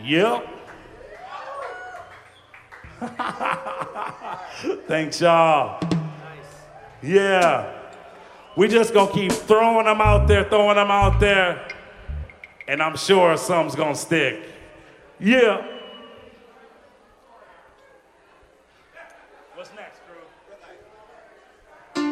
Yep. Thanks, y'all. Nice. Yeah. We just gonna keep throwing them out there, and I'm sure some's gonna stick. Yeah.